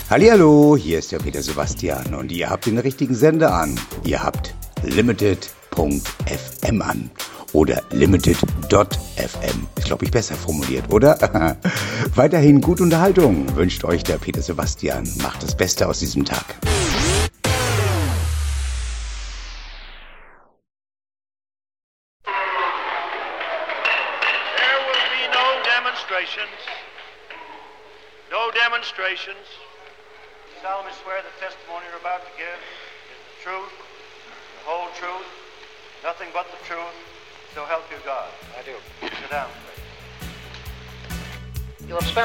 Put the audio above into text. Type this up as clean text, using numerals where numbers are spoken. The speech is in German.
Hallihallo, hier ist der Peter Sebastian und ihr habt den richtigen Sender an. Ihr habt Limited.fm an oder Limited.fm. Ist, glaube ich, besser formuliert, oder? Weiterhin gute Unterhaltung wünscht euch der Peter Sebastian. Macht das Beste aus diesem Tag. No demonstrations. You solemnly swear the testimony you're about to give is the truth, the whole truth, nothing but the truth, so help you God. I do. Sit down, please. You have spent